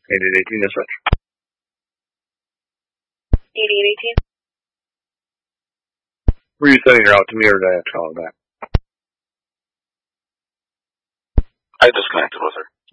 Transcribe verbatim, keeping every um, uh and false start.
eighty-eight eighteen, yes, sir. eighty-eight eighteen. Were you sending her out to me, or did I have to call her back? I disconnected with her.